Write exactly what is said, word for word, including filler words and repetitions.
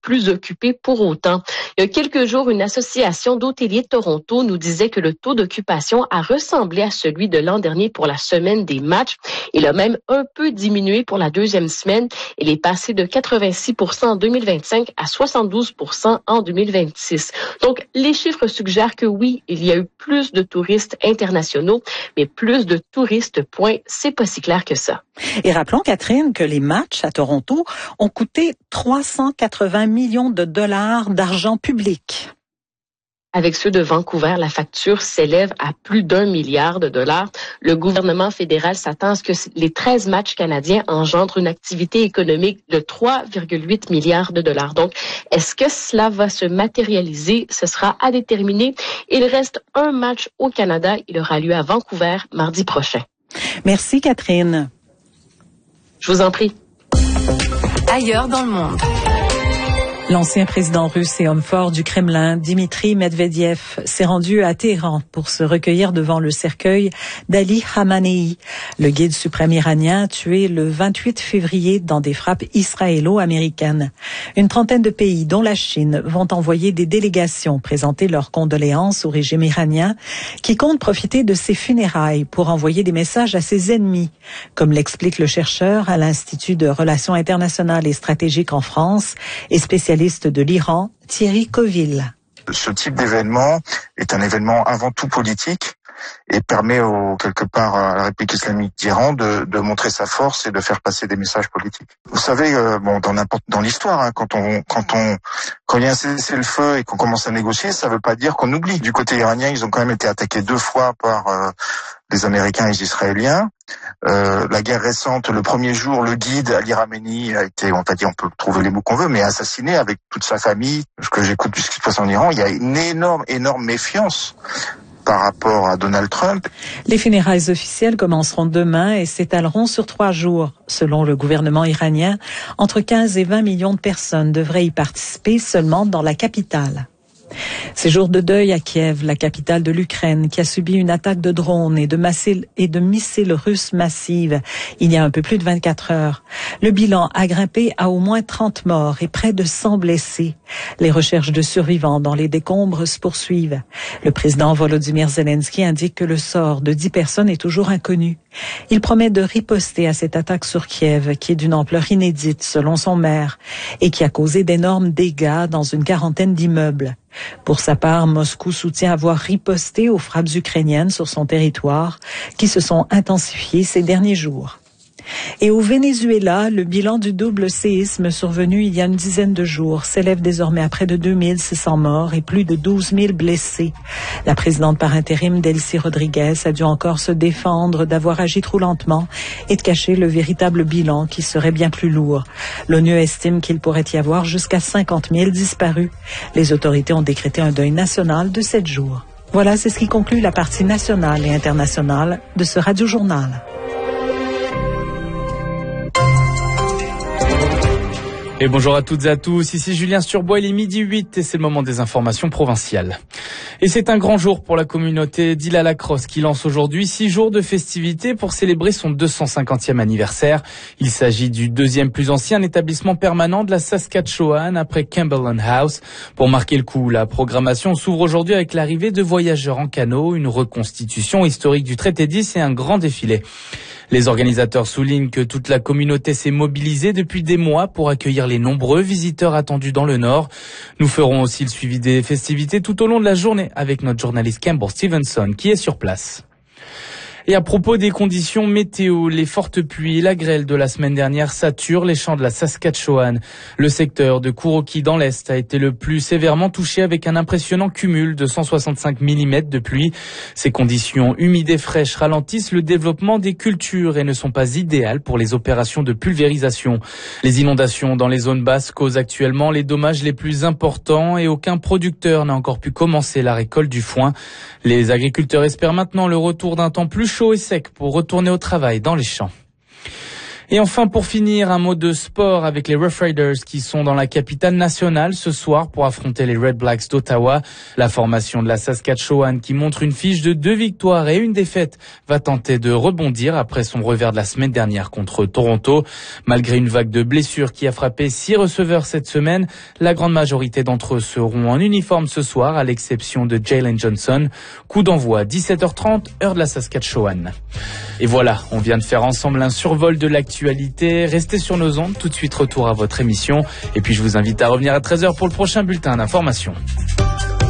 plus occupés pour autant. Il y a quelques jours, une association d'hôteliers de Toronto nous disait que le taux d'occupation a ressemblé à celui de l'an dernier pour la semaine des matchs. Il a même un peu diminué pour la deuxième semaine. Il est passé de quatre-vingt-six pour cent en deux mille vingt-cinq à soixante-douze pour cent en deux mille vingt-six. Donc, les chiffres suggèrent que oui, il y a eu plus de touristes internationaux, mais plus de touristes, point, c'est pas si clair que ça. Et rappelons, Catherine, que les matchs à Toronto ont coûté trois cent quatre-vingts millions de dollars d'argent public. Avec ceux de Vancouver, la facture s'élève à plus d'un milliard de dollars. Le gouvernement fédéral s'attend à ce que les treize matchs canadiens engendrent une activité économique de trois virgule huit milliards de dollars. Donc, est-ce que cela va se matérialiser? Ce sera à déterminer. Il reste un match au Canada. Il aura lieu à Vancouver mardi prochain. Merci, Catherine. Je vous en prie. Ailleurs dans le monde. L'ancien président russe et homme fort du Kremlin, Dimitri Medvedev, s'est rendu à Téhéran pour se recueillir devant le cercueil d'Ali Khamenei, le guide suprême iranien tué le vingt-huit février dans des frappes israélo-américaines. Une trentaine de pays, dont la Chine, vont envoyer des délégations présenter leurs condoléances au régime iranien qui compte profiter de ses funérailles pour envoyer des messages à ses ennemis, comme l'explique le chercheur à l'Institut de Relations internationales et stratégiques en France et spécialiste de l'Iran, Thierry Coville. Ce type d'événement est un événement avant tout politique et permet au, quelque part à la République islamique d'Iran de, de montrer sa force et de faire passer des messages politiques. Vous savez, euh, bon, dans n'importe dans l'histoire, hein, quand on quand on quand il y a un cessez-le-feu et qu'on commence à négocier, ça veut pas dire qu'on oublie. Du côté iranien, ils ont quand même été attaqués deux fois par euh, les Américains et les Israéliens. Euh, la guerre récente, le premier jour, le guide Ali Khamenei a été, on va dire, on peut trouver les mots qu'on veut, mais assassiné avec toute sa famille. Ce que j'écoute de ce qui se passe en Iran, il y a une énorme, énorme méfiance par rapport à Donald Trump. Les funérailles officielles commenceront demain et s'étaleront sur trois jours. Selon le gouvernement iranien, entre quinze et vingt millions de personnes devraient y participer seulement dans la capitale. Ces jours de deuil à Kiev, la capitale de l'Ukraine, qui a subi une attaque de drones et de, massiles, et de missiles russes massives il y a un peu plus de vingt-quatre heures. Le bilan a grimpé à au moins trente morts et près de cent blessés. Les recherches de survivants dans les décombres se poursuivent. Le président Volodymyr Zelensky indique que le sort de dix personnes est toujours inconnu. Il promet de riposter à cette attaque sur Kiev, qui est d'une ampleur inédite selon son maire, et qui a causé d'énormes dégâts dans une quarantaine d'immeubles. Pour sa part, Moscou soutient avoir riposté aux frappes ukrainiennes sur son territoire, qui se sont intensifiées ces derniers jours. Et au Venezuela, le bilan du double séisme survenu il y a une dizaine de jours s'élève désormais à près de deux mille six cents morts et plus de douze mille blessés. La présidente par intérim, Delcy Rodriguez, a dû encore se défendre d'avoir agi trop lentement et de cacher le véritable bilan qui serait bien plus lourd. L'ONU estime qu'il pourrait y avoir jusqu'à cinquante mille disparus. Les autorités ont décrété un deuil national de sept jours. Voilà, c'est ce qui conclut la partie nationale et internationale de ce Radio-Journal. Et bonjour à toutes et à tous, ici Julien Sturbois, il est midi huit et c'est le moment des informations provinciales. Et c'est un grand jour pour la communauté d'Île-à-la-Crosse qui lance aujourd'hui six jours de festivités pour célébrer son deux cent cinquantième anniversaire. Il s'agit du deuxième plus ancien établissement permanent de la Saskatchewan après Cumberland House. Pour marquer le coup, la programmation s'ouvre aujourd'hui avec l'arrivée de voyageurs en canot, une reconstitution historique du traité dix et un grand défilé. Les organisateurs soulignent que toute la communauté s'est mobilisée depuis des mois pour accueillir les nombreux visiteurs attendus dans le Nord. Nous ferons aussi le suivi des festivités tout au long de la journée avec notre journaliste Campbell Stevenson qui est sur place. Et à propos des conditions météo, les fortes pluies et la grêle de la semaine dernière saturent les champs de la Saskatchewan. Le secteur de Kuroki dans l'Est a été le plus sévèrement touché avec un impressionnant cumul de cent soixante-cinq millimètres de pluie. Ces conditions humides et fraîches ralentissent le développement des cultures et ne sont pas idéales pour les opérations de pulvérisation. Les inondations dans les zones basses causent actuellement les dommages les plus importants et aucun producteur n'a encore pu commencer la récolte du foin. Les agriculteurs espèrent maintenant le retour d'un temps plus chaud et sec pour retourner au travail dans les champs. Et enfin, pour finir, un mot de sport avec les Rough Riders qui sont dans la capitale nationale ce soir pour affronter les Red Blacks d'Ottawa. La formation de la Saskatchewan, qui montre une fiche de deux victoires et une défaite, va tenter de rebondir après son revers de la semaine dernière contre Toronto. Malgré une vague de blessures qui a frappé six receveurs cette semaine, la grande majorité d'entre eux seront en uniforme ce soir, à l'exception de Jalen Johnson. Coup d'envoi dix-sept heures trente, heure de la Saskatchewan. Et voilà, on vient de faire ensemble un survol de l'actualité. Restez sur nos ondes, tout de suite retour à votre émission. Et puis je vous invite à revenir à treize heures pour le prochain bulletin d'information.